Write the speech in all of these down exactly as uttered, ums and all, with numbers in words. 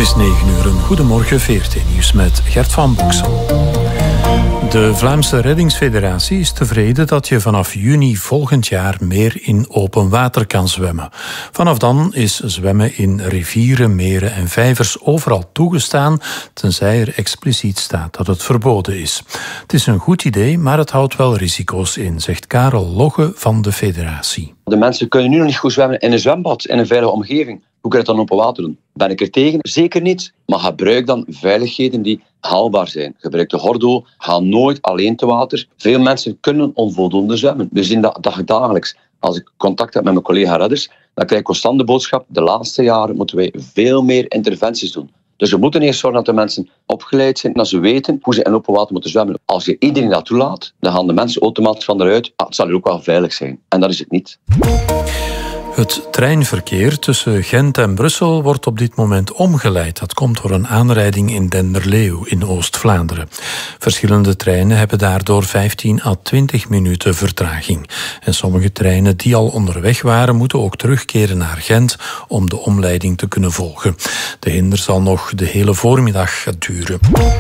is negen uur. Een goedemorgen, V R T Nieuws met Gert van Boksel. De Vlaamse Reddingsfederatie is tevreden dat je vanaf juni volgend jaar meer in open water kan zwemmen. Vanaf dan is zwemmen in rivieren, meren en vijvers overal toegestaan, tenzij er expliciet staat dat het verboden is. Het is een goed idee, maar het houdt wel risico's in, zegt Karel Logge van de federatie. De mensen kunnen nu nog niet goed zwemmen in een zwembad, in een veilige omgeving. Hoe kan je dat dan open water doen? Ben ik er tegen? Zeker niet. Maar gebruik dan veiligheden die haalbaar zijn. Gebruik de gordel. Ga nooit alleen te water. Veel mensen kunnen onvoldoende zwemmen. We zien dat dagelijks. Als ik contact heb met mijn collega-redders, dan krijg ik constant de boodschap: de laatste jaren moeten wij veel meer interventies doen. Dus we moeten eerst zorgen dat de mensen opgeleid zijn en dat ze weten hoe ze in open water moeten zwemmen. Als je iedereen dat toelaat, dan gaan de mensen automatisch van eruit. Ah, het zal hier ook wel veilig zijn. En dat is het niet. Het treinverkeer tussen Gent en Brussel wordt op dit moment omgeleid. Dat komt door een aanrijding in Denderleeuw in Oost-Vlaanderen. Verschillende treinen hebben daardoor vijftien à twintig minuten vertraging. En sommige treinen die al onderweg waren, moeten ook terugkeren naar Gent om de omleiding te kunnen volgen. De hinder zal nog de hele voormiddag duren.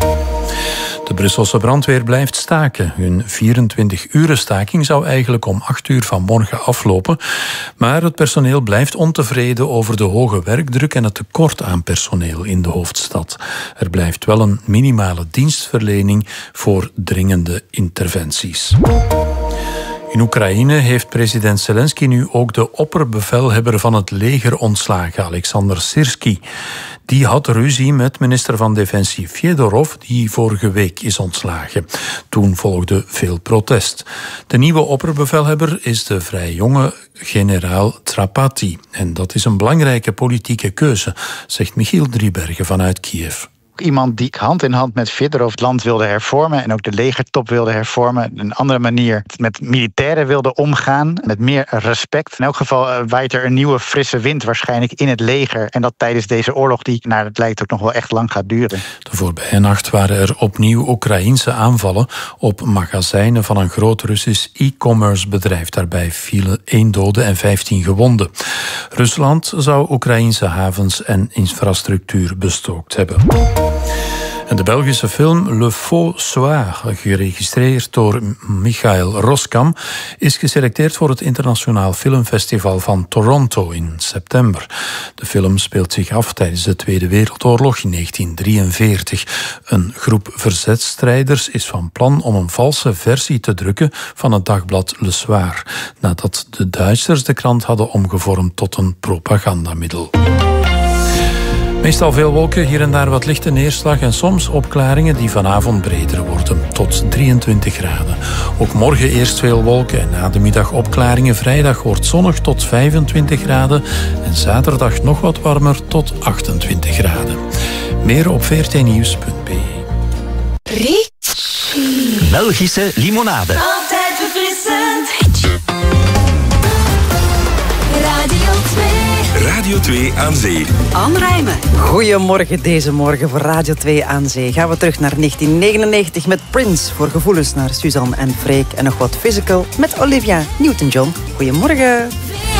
De Brusselse brandweer blijft staken. Hun vierentwintig-uren staking zou eigenlijk om acht uur vanmorgen aflopen. Maar het personeel blijft ontevreden over de hoge werkdruk en het tekort aan personeel in de hoofdstad. Er blijft wel een minimale dienstverlening voor dringende interventies. In Oekraïne heeft president Zelensky nu ook de opperbevelhebber van het leger ontslagen, Alexander Sirski. Die had ruzie met minister van Defensie Fedorov, die vorige week is ontslagen. Toen volgde veel protest. De nieuwe opperbevelhebber is de vrij jonge generaal Trapati. En dat is een belangrijke politieke keuze, zegt Michiel Driebergen vanuit Kiev. Iemand die hand in hand met Fedorov het land wilde hervormen en ook de legertop wilde hervormen. Een andere manier met militairen wilde omgaan, met meer respect. In elk geval uh, waait er een nieuwe frisse wind waarschijnlijk in het leger. En dat tijdens deze oorlog die, naar het lijkt, ook nog wel echt lang gaat duren. De voorbije nacht waren er opnieuw Oekraïense aanvallen op magazijnen van een groot Russisch e-commerce bedrijf. Daarbij vielen één dode en vijftien gewonden. Rusland zou Oekraïense havens en infrastructuur bestookt hebben. En de Belgische film Le Faux Soir, geregistreerd door Michael Roskam, is geselecteerd voor het Internationaal Filmfestival van Toronto in september. De film speelt zich af tijdens de Tweede Wereldoorlog in negentien drieënveertig. Een groep verzetstrijders is van plan om een valse versie te drukken van het dagblad Le Soir, nadat de Duitsers de krant hadden omgevormd tot een propagandamiddel. Meestal veel wolken, hier en daar wat lichte neerslag en soms opklaringen die vanavond breder worden, tot drieëntwintig graden. Ook morgen eerst veel wolken en na de middag opklaringen. Vrijdag wordt zonnig tot vijfentwintig graden en zaterdag nog wat warmer tot achtentwintig graden. Meer op v r t nieuws punt b e. Ritchie. Belgische limonade. Altijd verfrissend. Radio twee. Radio twee aan zee. Anne Rijmen. Goedemorgen deze morgen voor Radio twee aan zee. Gaan we terug naar negentien negenennegentig met Prince voor gevoelens naar Suzanne en Freek. En nog wat physical met Olivia Newton-John. Goedemorgen.